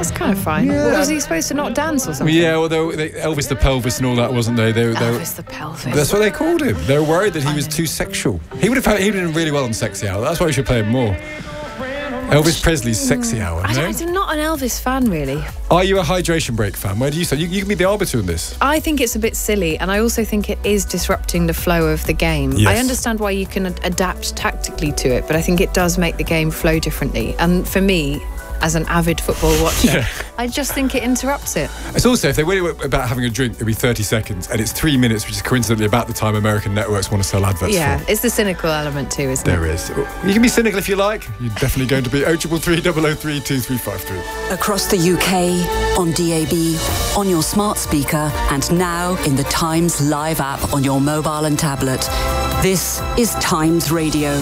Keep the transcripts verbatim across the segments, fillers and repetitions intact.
That's kind of fine. Yeah. What, was he supposed to not dance or something? Well, yeah, well, they were, they, Elvis the Pelvis and all that, wasn't they? they, they Elvis the Pelvis. That's what they called him. They were worried that he was too sexual. He would have had, he would have done really well on Sexy Hour. That's why we should play him more. Elvis Presley's Sexy Hour. I no? I'm not an Elvis fan, really. Are you a hydration break fan? Where do you stand? You, you can be the arbiter in this. I think it's a bit silly, and I also think it is disrupting the flow of the game. Yes. I understand why you can ad- adapt tactically to it, but I think it does make the game flow differently. And for me, as an avid football watcher, Yeah. I just think it interrupts it. It's also, if they were about having a drink, it'd be thirty seconds, and it's three minutes, which is coincidentally about the time American networks want to sell adverts Yeah, for. it's the cynical element too, isn't There it? is. You can be cynical if you like. You're definitely going to be oh three three, double oh three, two three five three. Across the U K, on D A B, on your smart speaker, and now in the Times Live app on your mobile and tablet. This is Times Radio.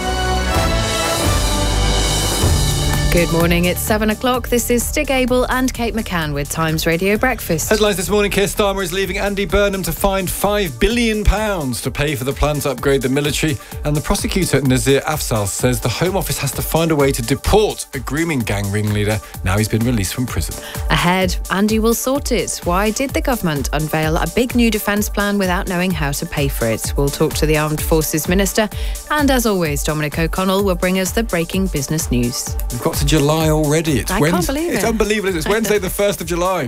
Good morning, it's seven o'clock. This is Stig Abel and Kate McCann with Times Radio Breakfast. Headlines this morning: Keir Starmer is leaving Andy Burnham to find five billion pounds to pay for the plan to upgrade the military. And the prosecutor, Nazir Afzal, says the Home Office has to find a way to deport a grooming gang ringleader now he's been released from prison. Ahead, Andy will sort it. Why did the government unveil a big new defence plan without knowing how to pay for it? We'll talk to the Armed Forces Minister. And as always, Dominic O'Connell will bring us the breaking business news. We've got to July already. It's I Wednesday. can't believe it. It's unbelievable. It's Wednesday, the first of July.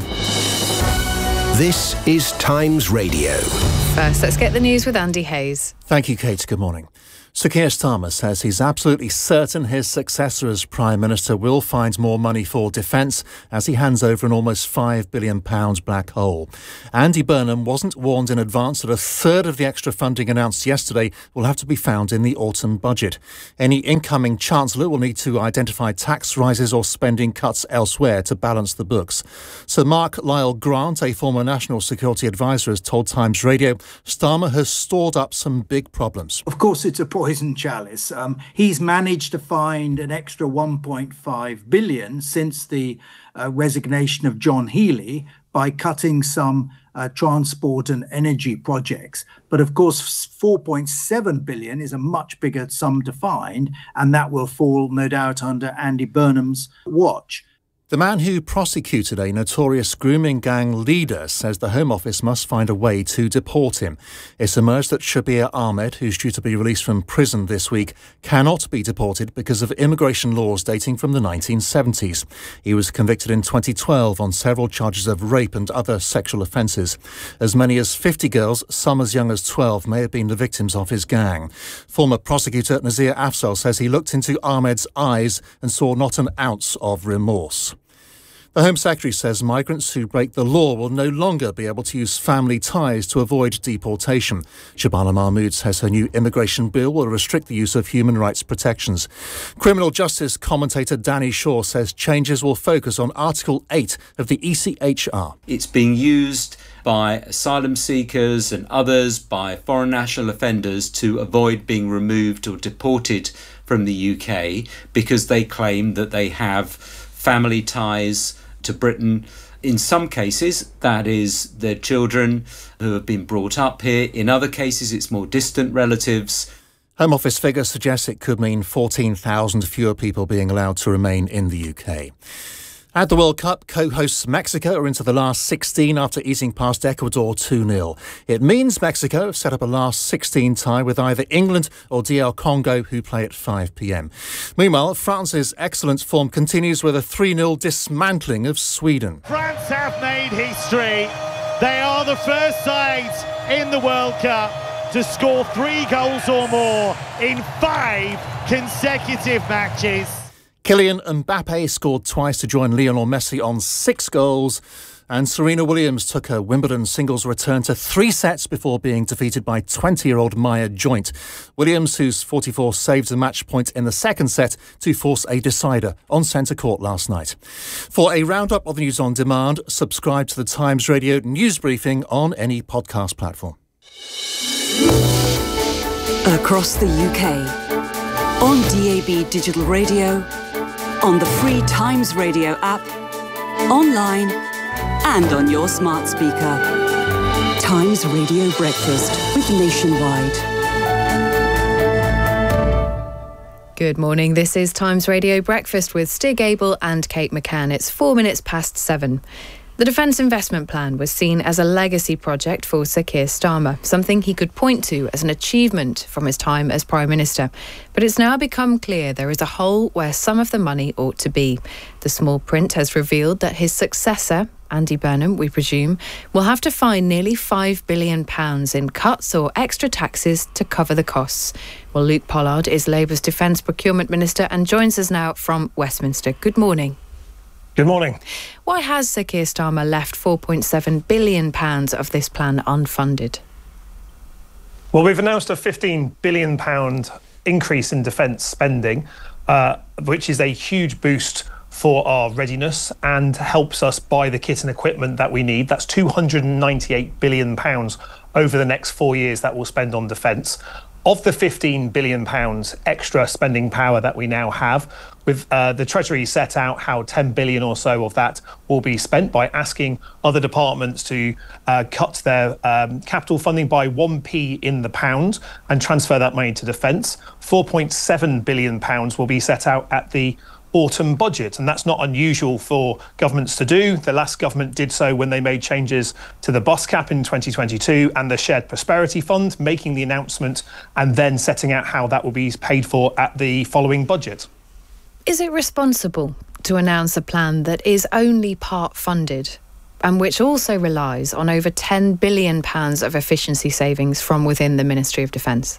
This is Times Radio. First, let's get the news with Andy Hayes. Thank you, Kate. Good morning. Sir Keir Starmer says he's absolutely certain his successor as Prime Minister will find more money for defence as he hands over an almost five billion pounds black hole. Andy Burnham wasn't warned in advance that a third of the extra funding announced yesterday will have to be found in the autumn budget. Any incoming Chancellor will need to identify tax rises or spending cuts elsewhere to balance the books. Sir Mark Lyle Grant, a former National Security Advisor, has told Times Radio Starmer has stored up some big problems. Of course, it's a poison chalice. Um, he's managed to find an extra one point five billion since the uh, resignation of John Healey by cutting some uh, transport and energy projects. But of course, four point seven billion is a much bigger sum to find, and that will fall, no doubt, under Andy Burnham's watch. The man who prosecuted a notorious grooming gang leader says the Home Office must find a way to deport him. It's emerged that Shabir Ahmed, who's due to be released from prison this week, cannot be deported because of immigration laws dating from the nineteen seventies. He was convicted in twenty twelve on several charges of rape and other sexual offences. As many as fifty girls, some as young as twelve, may have been the victims of his gang. Former prosecutor Nazir Afzal says he looked into Ahmed's eyes and saw not an ounce of remorse. The Home Secretary says migrants who break the law will no longer be able to use family ties to avoid deportation. Shabana Mahmood says her new immigration bill will restrict the use of human rights protections. Criminal justice commentator Danny Shaw says changes will focus on Article eight of the E C H R. It's being used by asylum seekers and others, by foreign national offenders, to avoid being removed or deported from the U K because they claim that they have family ties to Britain. In some cases, that is their children who have been brought up here. In other cases, it's more distant relatives. Home Office figures suggest it could mean fourteen thousand fewer people being allowed to remain in the U K. At the World Cup, co-hosts Mexico are into the last sixteen after easing past Ecuador two nil. It means Mexico have set up a last sixteen tie with either England or D L Congo, who play at five p.m. Meanwhile, France's excellent form continues with a three nil dismantling of Sweden. France have made history. They are the first sides in the World Cup to score three goals or more in five consecutive matches. Kylian Mbappe scored twice to join Lionel Messi on six goals. And Serena Williams took her Wimbledon singles return to three sets before being defeated by twenty-year-old Maya Joint. Williams, who's forty-four, saved the match point in the second set to force a decider on centre court last night. For a roundup of the news on demand, subscribe to the Times Radio news briefing on any podcast platform. Across the U K, on D A B Digital Radio, on the free Times Radio app, online and on your smart speaker. Times Radio Breakfast with Nationwide. Good morning. This is Times Radio Breakfast with Stig Abel and Kate McCann. It's four minutes past seven. The Defence Investment Plan was seen as a legacy project for Sir Keir Starmer, something he could point to as an achievement from his time as Prime Minister. But it's now become clear there is a hole where some of the money ought to be. The small print has revealed that his successor, Andy Burnham, we presume, will have to find nearly five billion pounds in cuts or extra taxes to cover the costs. Well, Luke Pollard is Labour's Defence Procurement Minister and joins us now from Westminster. Good morning. Good morning. Why has Sir Keir Starmer left four point seven billion pounds of this plan unfunded? Well, we've announced a fifteen billion pounds increase in defence spending, uh, which is a huge boost for our readiness and helps us buy the kit and equipment that we need. That's two hundred ninety-eight billion pounds over the next four years that we'll spend on defence. Of the fifteen billion pounds extra spending power that we now have, with uh, the Treasury set out how ten billion or so of that will be spent by asking other departments to uh, cut their um, capital funding by one p in the pound and transfer that money to defence. four point seven billion pounds will be set out at the autumn budget, and that's not unusual for governments to do. The last government did so when they made changes to the bus cap in twenty twenty-two and the Shared Prosperity Fund, making the announcement and then setting out how that will be paid for at the following budget. Is it responsible to announce a plan that is only part funded and which also relies on over ten billion pounds of efficiency savings from within the Ministry of Defence?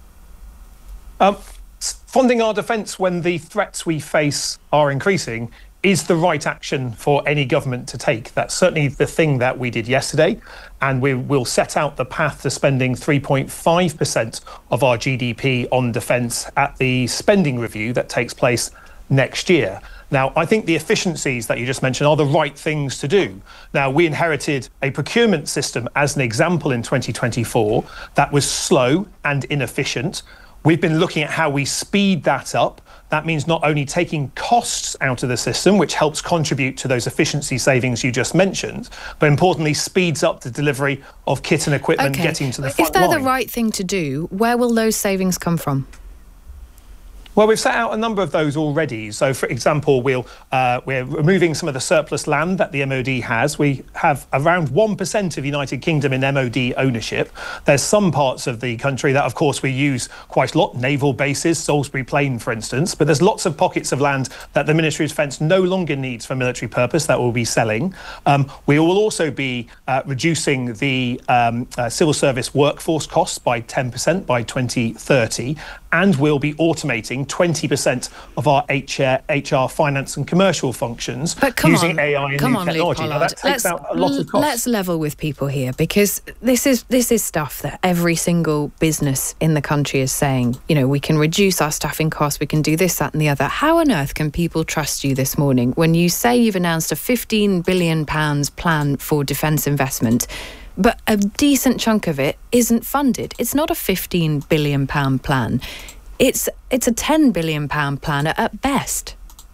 Um, Funding our defence when the threats we face are increasing is the right action for any government to take. That's certainly the thing that we did yesterday, and we will set out the path to spending three point five percent of our G D P on defence at the spending review that takes place next year. Now, I think the efficiencies that you just mentioned are the right things to do. Now, we inherited a procurement system, as an example, in twenty twenty-four that was slow and inefficient. We've been looking at how we speed that up. That means not only taking costs out of the system, which helps contribute to those efficiency savings you just mentioned, but importantly speeds up the delivery of kit and equipment okay. getting to the front If they're line. the right thing to do, where will those savings come from? Well, we've set out a number of those already. So, for example, we'll, uh, we're removing some of the surplus land that the M O D has. We have around one percent of United Kingdom in M O D ownership. There's some parts of the country that, of course, we use quite a lot, naval bases, Salisbury Plain, for instance. But there's lots of pockets of land that the Ministry of Defence no longer needs for military purpose that we'll be selling. Um, we will also be uh, reducing the um, uh, civil service workforce costs by ten percent by twenty thirty. And we'll be automating twenty percent of our H R, finance and commercial functions but come using on, A I and come new on, technology. Luke Now, that takes let's, out a lot of costs. Let's level with people here, because this is this is stuff that every single business in the country is saying. You know, we can reduce our staffing costs, we can do this, that and the other. How on earth can people trust you this morning when you say you've announced a fifteen billion pounds plan for defence investment, but a decent chunk of it isn't funded? It's not a fifteen billion pounds plan. It's it's a ten billion pounds plan at best.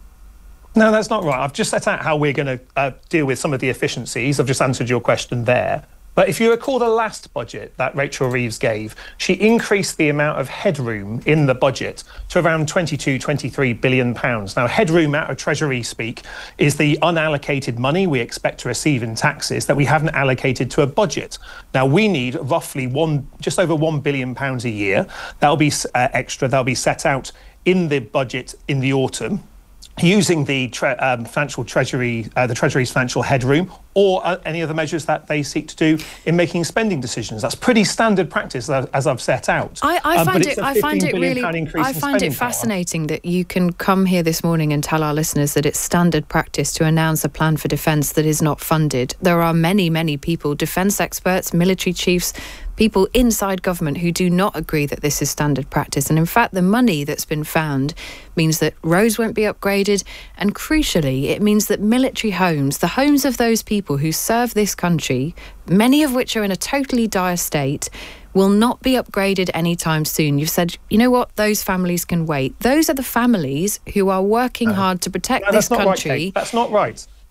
No, that's not right. I've just set out how we're going to uh, deal with some of the efficiencies. I've just answered your question there. But if you recall the last budget that Rachel Reeves gave, she increased the amount of headroom in the budget to around twenty-two, twenty-three billion pounds. Now, headroom out of Treasury speak is the unallocated money we expect to receive in taxes that we haven't allocated to a budget. Now, we need roughly one, just over one billion pounds a year. That'll be uh, extra. That'll be set out in the budget in the autumn, using the tre- um, financial treasury, uh, the Treasury's financial headroom, or uh, any other measures that they seek to do in making spending decisions. That's pretty standard practice, as, as I've set out. I, I um, find it. I find it really. I find it fascinating power. that you can come here this morning and tell our listeners that it's standard practice to announce a plan for defence that is not funded. There are many, many people, defence experts, military chiefs, people inside government who do not agree that this is standard practice. And in fact, the money that's been found means that roads won't be upgraded. And crucially, it means that military homes, the homes of those people who serve this country, many of which are in a totally dire state, will not be upgraded anytime soon. You've said, you know what, those families can wait. Those are the families who are working no. hard to protect no, this that's country. Not right, Kate. That's not right.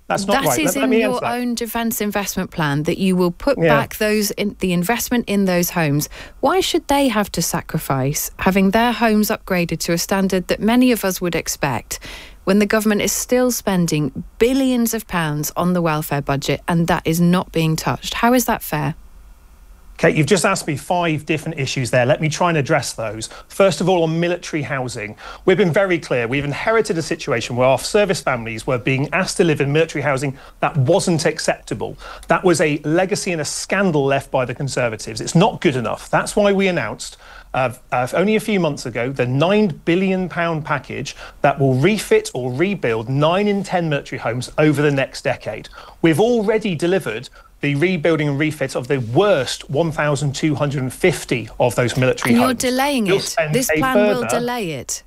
That's not that right. is let, in let your that. own defence investment plan, that you will put yeah. back those in, the investment in those homes. Why should they have to sacrifice having their homes upgraded to a standard that many of us would expect, when the government is still spending billions of pounds on the welfare budget and that is not being touched? How is that fair? Kate, you've just asked me five different issues there. Let me try and address those. First of all, on military housing, we've been very clear. We've inherited a situation where our service families were being asked to live in military housing that wasn't acceptable. That was a legacy and a scandal left by the Conservatives. It's not good enough. That's why we announced Uh, uh, only a few months ago, the nine billion pounds package that will refit or rebuild nine in ten military homes over the next decade. We've already delivered the rebuilding and refit of the worst one thousand two hundred fifty of those military and homes. And you're delaying You'll it. This plan further, will delay it.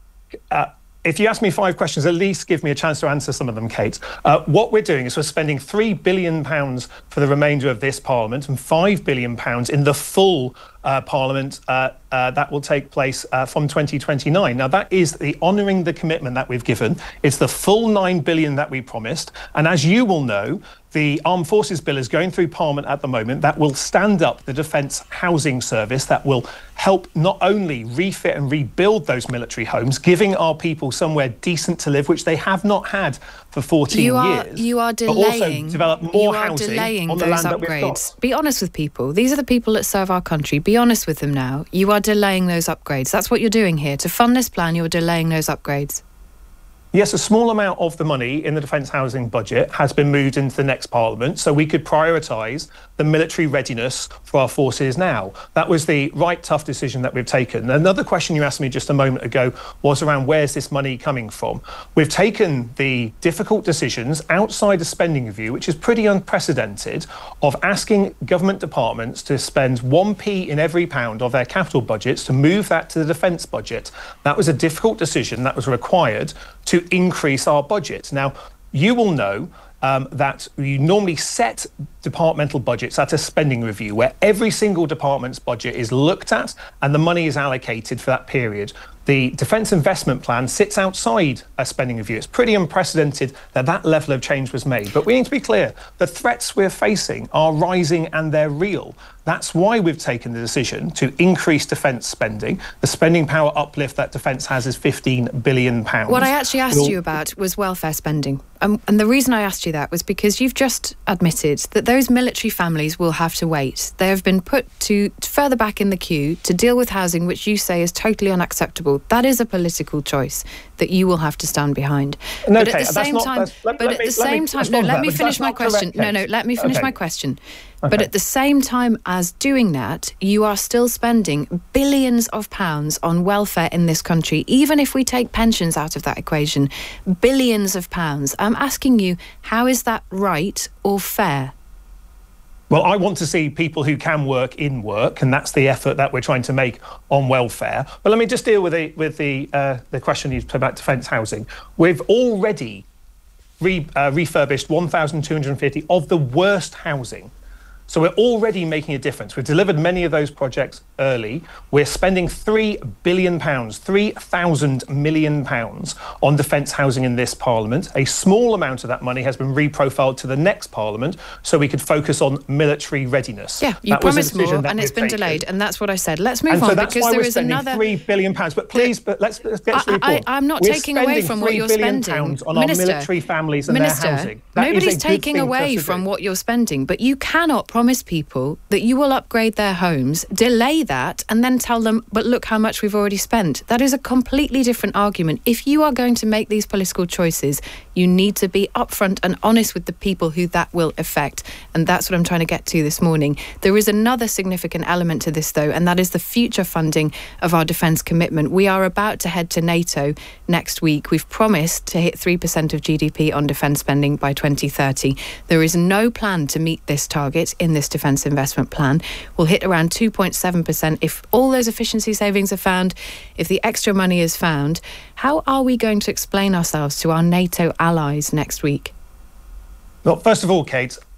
Uh, If you ask me five questions, at least give me a chance to answer some of them, Kate. Uh, what we're doing is we're spending three billion pounds for the remainder of this Parliament and five billion pounds in the full uh, Parliament uh, uh, that will take place uh, from twenty twenty-nine. Now, that is the honouring the commitment that we've given. It's the full nine billion pounds that we promised. And as you will know, the Armed Forces Bill is going through Parliament at the moment. That will stand up the Defence Housing Service that will help not only refit and rebuild those military homes, giving our people somewhere decent to live, which they have not had for fourteen you are, years. You are delaying, but also develop more you are housing delaying on the those land that we've upgrades. got. Be honest with people. These are the people that serve our country. Be honest with them now. You are delaying those upgrades. That's what you're doing here. To fund this plan, you're delaying those upgrades. Yes, a small amount of the money in the defence housing budget has been moved into the next Parliament, so we could prioritise the military readiness for our forces now. That was the right tough decision that we've taken. Another question you asked me just a moment ago was around where's this money coming from? We've taken the difficult decisions outside a spending review, which is pretty unprecedented, of asking government departments to spend one p in every pound of their capital budgets to move that to the defence budget. That was a difficult decision that was required to increase our budget. Now, you will know um, that you normally set departmental budgets at a spending review where every single department's budget is looked at and the money is allocated for that period. The Defence Investment Plan sits outside a spending review. It's pretty unprecedented that that level of change was made. But we need to be clear, the threats we're facing are rising and they're real. That's why we've taken the decision to increase defence spending. The spending power uplift that defence has is fifteen billion pounds. What I actually asked we'll... you about was welfare spending. Um, and the reason I asked you that was because you've just admitted that those military families will have to wait. They have been put to further back in the queue to deal with housing, which you say is totally unacceptable. That is a political choice that you will have to stand behind. No, but okay, at the same not, time, let, but let at me, the same me time, no, let that, me finish my question. Correct, no, no, let me finish okay. my question. Okay. But at the same time as doing that, you are still spending billions of pounds on welfare in this country. Even if we take pensions out of that equation, billions of pounds. I'm asking you, how is that right or fair? Well, I want to see people who can work in work, and that's the effort that we're trying to make on welfare. But let me just deal with the with the uh, the question you put about defence housing. We've already re, uh, refurbished one thousand two hundred fifty of the worst housing. So we're already making a difference. We've delivered many of those projects early. We're spending three billion pounds, three thousand million pounds on defence housing in this Parliament. A small amount of that money has been reprofiled to the next Parliament so we could focus on military readiness. Yeah, you that promised was a more and it's been taken. delayed, and that's what I said. Let's move and on so that's because why there we're is spending another three billion pounds. But please, but let's, let's get to the I, report. I, I'm not we're taking away from what you're spending. Pounds on Minister, our military families and Minister, their housing. That nobody's taking away from what you're spending, but you cannot promise people that you will upgrade their homes, delay that, and then tell them, but look how much we've already spent. That is a completely different argument. If you are going to make these political choices, you need to be upfront and honest with the people who that will affect. And that's what I'm trying to get to this morning. There is another significant element to this, though, and that is the future funding of our defence commitment. We are about to head to NATO next week. We've promised to hit three percent of G D P on defence spending by twenty thirty. There is no plan to meet this target in this defence investment plan. We'll hit around two point seven percent if all those efficiency savings are found, if the extra money is found. How are we going to explain ourselves to our NATO allies next week? Well, first of all, Kate,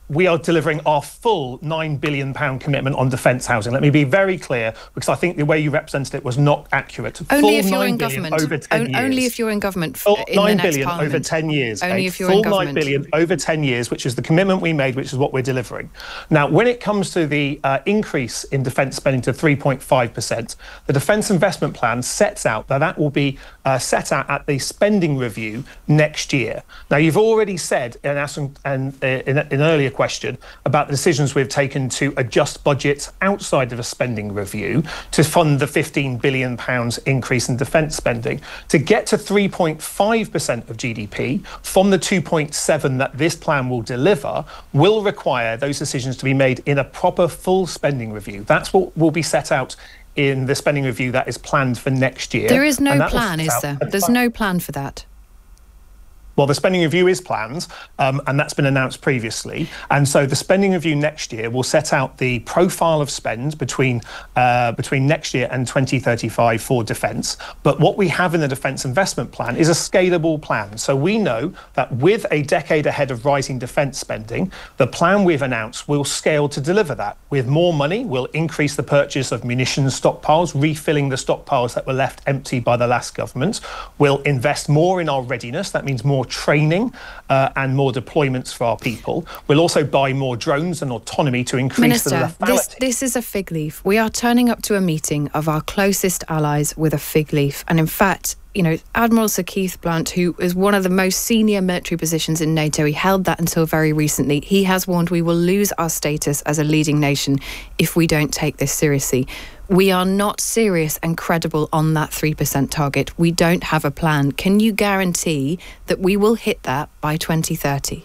we are delivering our full nine billion pounds commitment on defence housing. Let me be very clear, because I think the way you represented it was not accurate. Only full if you're in government. Over ten o- years. Only if you're in government full in nine the next billion Parliament. Over ten years. Only Kate. if you're full in government. nine billion over ten years, which is the commitment we made, which is what we're delivering. Now, when it comes to the uh, increase in defence spending to three point five percent, the Defence Investment Plan sets out that that will be uh, set out at the spending review next year. Now, you've already said, and asked an, and, uh, in, in an earlier question, about the decisions we've taken to adjust budgets outside of a spending review to fund the fifteen billion pounds increase in defence spending. To get to three point five percent of G D P from the two point seven that this plan will deliver will require those decisions to be made in a proper full spending review. That's what will be set out in the spending review that is planned for next year. There is no plan, is there? There's no plan for that. Well, the spending review is planned, um, and that's been announced previously. And so the spending review next year will set out the profile of spend between uh, between next year and twenty thirty-five for defence. But what we have in the Defence Investment Plan is a scalable plan. So we know that with a decade ahead of rising defence spending, the plan we've announced will scale to deliver that. With more money, we'll increase the purchase of munitions stockpiles, refilling the stockpiles that were left empty by the last government. We'll invest more in our readiness. That means more training uh, and more deployments for our people. We'll also buy more drones and autonomy to increase Minister, the lethality. This, this is a fig leaf. We are turning up to a meeting of our closest allies with a fig leaf. And in fact, you know, Admiral Sir Keith Blunt, who is one of the most senior military positions in NATO, he held that until very recently. He has warned we will lose our status as a leading nation if we don't take this seriously. We are not serious and credible on that three percent target. We don't have a plan. Can you guarantee that we will hit that by twenty thirty?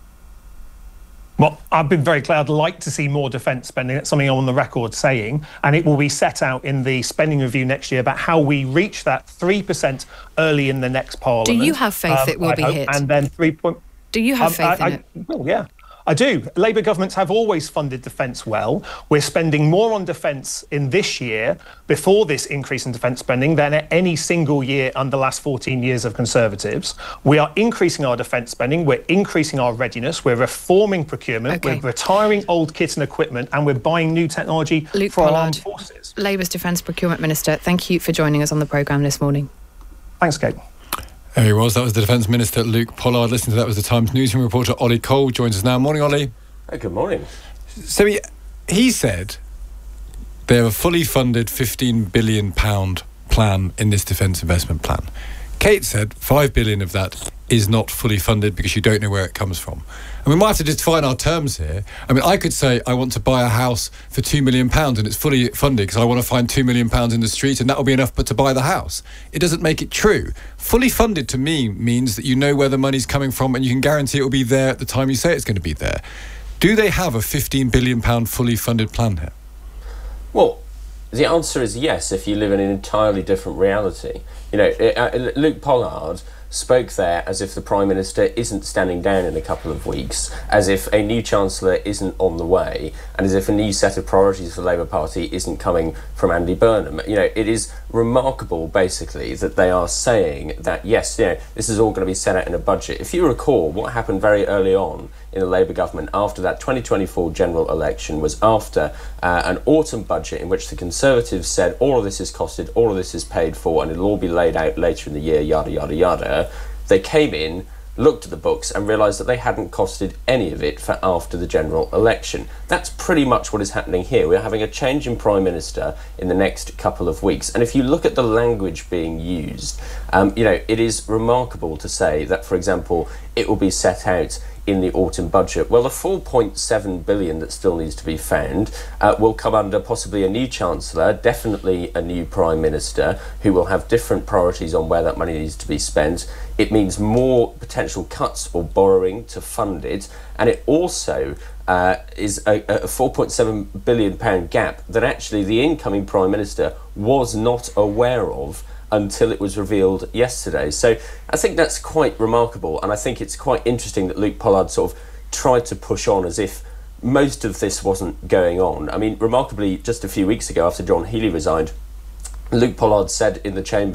Well, I've been very clear. I'd like to see more defence spending. That's something I'm on the record saying. And it will be set out in the spending review next year about how we reach that three percent early in the next Parliament. Do you have faith um, it will I be hope, hit? And then three point. Do you have um, faith I, in I, it? Well, yeah. I do. Labour governments have always funded defence well. We're spending more on defence in this year, before this increase in defence spending, than at any single year under the last fourteen years of Conservatives. We are increasing our defence spending. We're increasing our readiness. We're reforming procurement. Okay. We're retiring old kit and equipment, and we're buying new technology Luke for our Pollard, armed forces. Labour's Defence Procurement Minister, thank you for joining us on the programme this morning. Thanks, Kate. There he was. That was the Defence Minister, Luke Pollard. Listen to that was the Times newsroom reporter, Ollie Cole, joins us now. Morning, Ollie. Hey, good morning. So he, he said they have a fully funded fifteen billion pounds plan in this Defence Investment Plan. Kate said five billion pounds of that is not fully funded because you don't know where it comes from. And we might have to define our terms here. I mean, I could say I want to buy a house for two million pounds and it's fully funded because I want to find two million pounds in the street and that will be enough but to buy the house. It doesn't make it true. Fully funded to me means that you know where the money's coming from and you can guarantee it will be there at the time you say it's going to be there. Do they have a fifteen billion pounds fully funded plan here? Well, the answer is yes, if you live in an entirely different reality. You know, uh, Luke Pollard spoke there as if the Prime Minister isn't standing down in a couple of weeks, as if a new Chancellor isn't on the way, and as if a new set of priorities for the Labour Party isn't coming from Andy Burnham. You know, it is remarkable, basically, that they are saying that, yes, you know, this is all going to be set out in a budget. If you recall, what happened very early on in the Labour government after that twenty twenty-four general election was after uh, an autumn budget in which the Conservatives said all of this is costed, all of this is paid for, and it'll all be laid out later in the year, yada, yada, yada. They came in, looked at the books and realised that they hadn't costed any of it for after the general election. That's pretty much what is happening here. We're having a change in Prime Minister in the next couple of weeks. And if you look at the language being used, um, you know, it is remarkable to say that, for example, it will be set out in the autumn budget. Well, the four point seven billion that still needs to be found uh, will come under possibly a new Chancellor, definitely a new Prime Minister, who will have different priorities on where that money needs to be spent. It means more potential cuts or borrowing to fund it, and it also uh, is a, a four point seven billion pounds gap that actually the incoming Prime Minister was not aware of until it was revealed yesterday. So I think that's quite remarkable, and I think it's quite interesting that Luke Pollard sort of tried to push on as if most of this wasn't going on. I mean, remarkably, just a few weeks ago after John Healey resigned, Luke Pollard said in the chamber,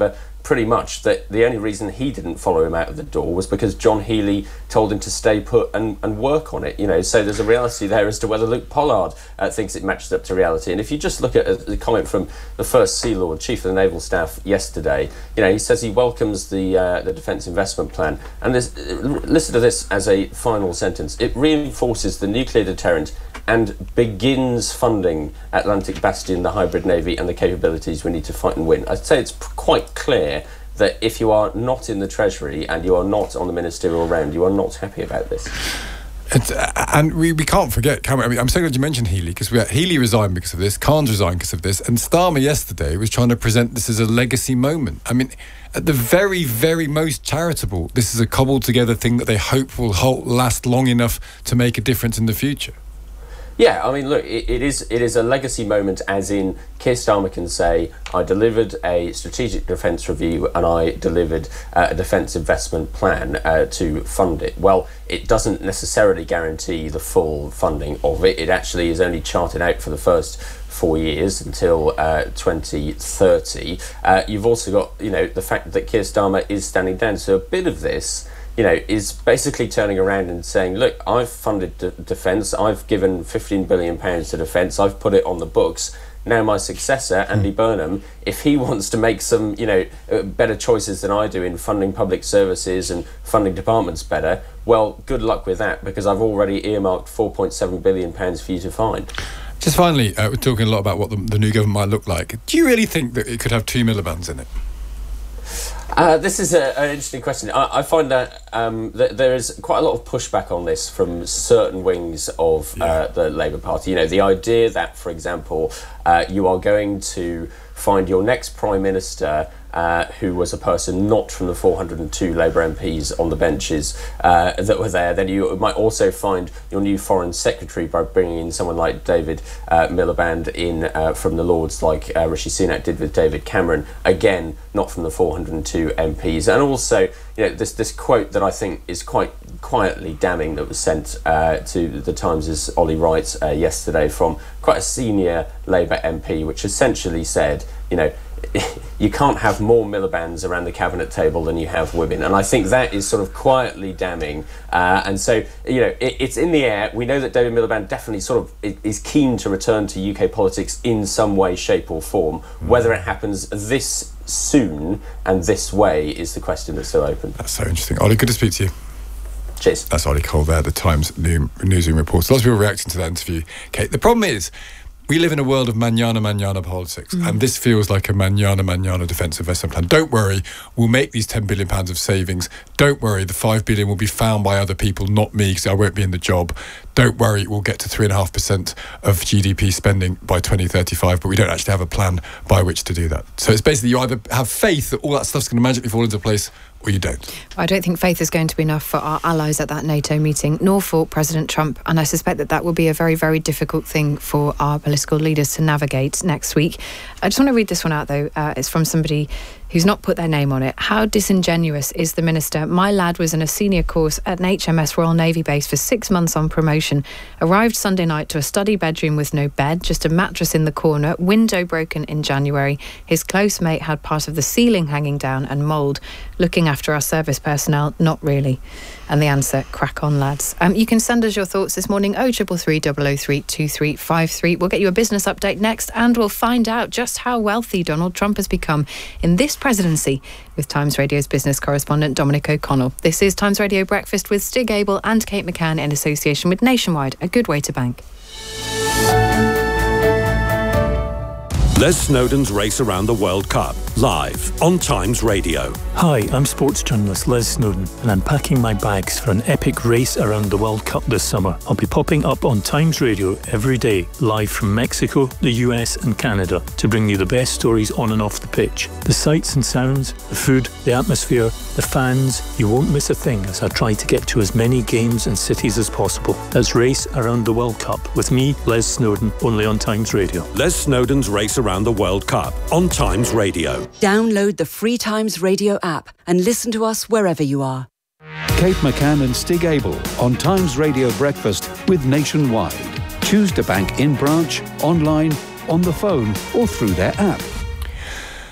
pretty much that the only reason he didn't follow him out of the door was because John Healey told him to stay put and, and work on it, you know. So there's a reality there as to whether Luke Pollard uh, thinks it matches up to reality. And if you just look at uh, the comment from the First Sea Lord, Chief of the Naval Staff, yesterday, you know, he says he welcomes the uh, the Defence Investment Plan. And this, uh, listen to this as a final sentence: it reinforces the nuclear deterrent and begins funding Atlantic Bastion, the hybrid navy, and the capabilities we need to fight and win. I'd say it's p- quite clear that if you are not in the Treasury and you are not on the ministerial round, you are not happy about this. It's, uh, and we, we can't forget, can we? I mean, I'm so glad you mentioned Healey, because we had Healey resigned because of this, Carnes resigned because of this, and Starmer yesterday was trying to present this as a legacy moment. I mean, at the very, very most charitable, this is a cobbled together thing that they hope will hold, last long enough to make a difference in the future. Yeah, I mean, look, it, it is it is a legacy moment, as in Keir Starmer can say, I delivered a strategic defence review and I delivered uh, a defence investment plan uh, to fund it. Well, it doesn't necessarily guarantee the full funding of it. It actually is only charted out for the first four years until uh, twenty thirty. Uh, you've also got, you know, the fact that Keir Starmer is standing down. So a bit of this, you know, is basically turning around and saying, look, I've funded de- defence, I've given fifteen billion pounds to defence, I've put it on the books. Now my successor, Andy Burnham, if he wants to make some, you know, uh, better choices than I do in funding public services and funding departments better, well, good luck with that, because I've already earmarked four point seven billion pounds for you to find. Just finally, uh, we're talking a lot about what the, the new government might look like. Do you really think that it could have two Miliband's in it? Uh, this is a, an interesting question. I, I find that, um, that there is quite a lot of pushback on this from certain wings of uh, yeah. the Labour Party. You know, the idea that, for example, uh, you are going to find your next Prime Minister Uh, who was a person not from the four hundred two Labour M Ps on the benches uh, that were there. Then you might also find your new Foreign Secretary by bringing in someone like David uh, Miliband in uh, from the Lords, like uh, Rishi Sunak did with David Cameron, again, not from the four hundred two M Ps. And also, you know, this this quote that I think is quite quietly damning that was sent uh, to the Times' Ollie Wright uh, yesterday from quite a senior Labour M P, which essentially said, you know, you can't have more Milibands around the cabinet table than you have women. And I think that is sort of quietly damning. Uh, and so, you know, it, it's in the air. We know that David Miliband definitely sort of is keen to return to U K politics in some way, shape or form. Mm. Whether it happens this soon and this way is the question that's still open. That's so interesting. Ollie, good to speak to you. Cheers. That's Ollie Cole there, the Times new, newsroom reporter. Lots of people reacting to that interview. Kate, the problem is, we live in a world of manana manana politics, mm. and this feels like a manana manana defence investment plan. Don't worry, we'll make these ten billion pounds of savings. Don't worry, the five billion will be found by other people, not me, because I won't be in the job. Don't worry, we'll get to three point five percent of G D P spending by twenty thirty-five, but we don't actually have a plan by which to do that. So it's basically you either have faith that all that stuff's going to magically fall into place, or you don't. I don't think faith is going to be enough for our allies at that NATO meeting, nor for President Trump. And I suspect that that will be a very, very difficult thing for our political leaders to navigate next week. I just want to read this one out, though. Uh, it's from somebody who's not put their name on it. How disingenuous is the minister? My lad was in a senior course at an H M S Royal Navy base for six months on promotion. Arrived Sunday night to a study bedroom with no bed, just a mattress in the corner, window broken in January. His close mate had part of the ceiling hanging down and mould. Looking after our service personnel? Not really. And the answer, crack on, lads. Um, you can send us your thoughts this morning, oh triple three, double oh three, two three five three. We'll get you a business update next, and we'll find out just how wealthy Donald Trump has become in this presidency with Times Radio's business correspondent Dominic O'Connell. This is Times Radio Breakfast with Stig Abel and Kate McCann in association with Nationwide, a good way to bank. Les Snowdon's Race Around the World Cup, live on Times Radio. Hi, I'm sports journalist Les Snowdon, and I'm packing my bags for an epic race around the World Cup this summer. I'll be popping up on Times Radio every day, live from Mexico, the U S and Canada, to bring you the best stories on and off the pitch. The sights and sounds, the food, the atmosphere, the fans, you won't miss a thing as I try to get to as many games and cities as possible. That's Race Around the World Cup with me, Les Snowdon, only on Times Radio. Les Snowdon's Race Around the World Cup on Times Radio. Download the free Times Radio app and listen to us wherever you are. Kate McCann and Stig Abel on Times Radio Breakfast with Nationwide. Choose to bank in branch, online, on the phone or through their app.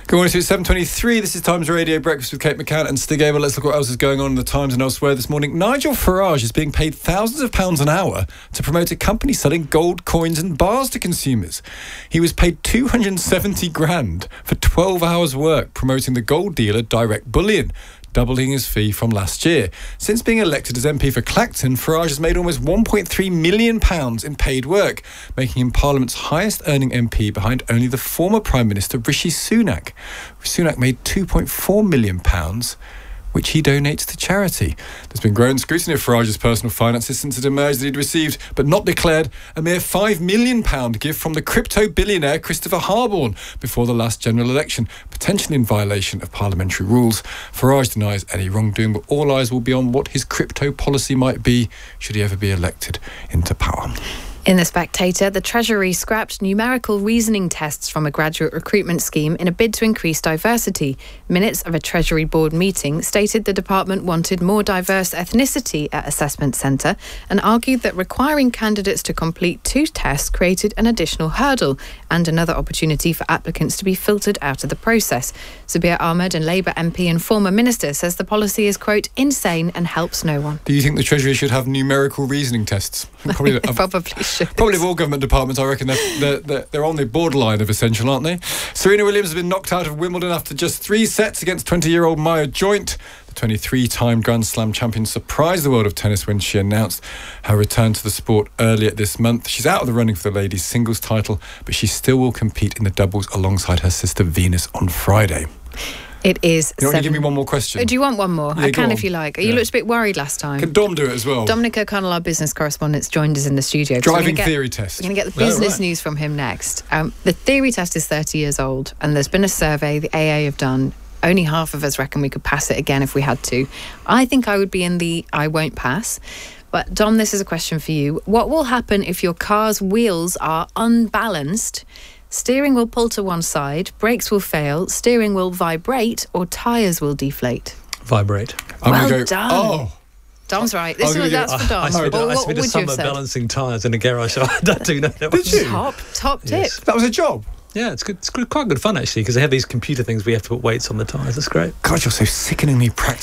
Good morning to you. It's seven twenty-three. This is Times Radio Breakfast with Kate McCann and Stig Abel. Let's look what else is going on in the Times and elsewhere this morning. Nigel Farage is being paid thousands of pounds an hour to promote a company selling gold coins and bars to consumers. He was paid two hundred seventy grand for twelve hours work promoting the gold dealer Direct Bullion, doubling his fee from last year. Since being elected as M P for Clacton, Farage has made almost one point three million pounds in paid work, making him Parliament's highest-earning M P behind only the former Prime Minister Rishi Sunak. Sunak made two point four million pounds, which he donates to charity. There's been growing scrutiny of Farage's personal finances since it emerged that he'd received, but not declared, a mere five million pounds gift from the crypto billionaire Christopher Harborne before the last general election, potentially in violation of parliamentary rules. Farage denies any wrongdoing, but all eyes will be on what his crypto policy might be should he ever be elected into power. In The Spectator, the Treasury scrapped numerical reasoning tests from a graduate recruitment scheme in a bid to increase diversity. Minutes of a Treasury board meeting stated the department wanted more diverse ethnicity at Assessment Centre and argued that requiring candidates to complete two tests created an additional hurdle and another opportunity for applicants to be filtered out of the process. Zubair Ahmed, a Labour M P and former minister, says the policy is, quote, insane and helps no one. Do you think the Treasury should have numerical reasoning tests? Probably, Probably should. Probably of all government departments, I reckon they're, they're, they're on the borderline of essential, aren't they? Serena Williams has been knocked out of Wimbledon after just three sets against twenty-year-old Maya Joint. The twenty-three-time Grand Slam champion surprised the world of tennis when she announced her return to the sport earlier this month. She's out of the running for the ladies' singles title, but she still will compete in the doubles alongside her sister Venus on Friday. It is. You want seven... to give me one more question? Oh, do you want one more? Yeah, I can on. if you like. You yeah. looked a bit worried last time. Can Dom do it as well? Dominic O'Connell, our business correspondent, joined us in the studio. Driving get, theory test. We're going to get the business oh, right. news from him next. Um, the theory test is thirty years old, and there's been a survey the A A have done. Only half of us reckon we could pass it again if we had to. I think I would be in the I won't pass. But Dom, this is a question for you. What will happen if your car's wheels are unbalanced? Steering will pull to one side, brakes will fail, steering will vibrate, or tyres will deflate? Vibrate. I'm well go, done. Oh. Dom's right. This is, that's for Dom. I spent, well, I what spent would a summer you have said? balancing tyres in a garage, so I don't do know. Did you? Top, top tip. Yes. That was a job? Yeah, it's good. It's good, quite good fun, actually, because they have these computer things where you have to put weights on the tyres. That's great. God, you're so sickeningly practical.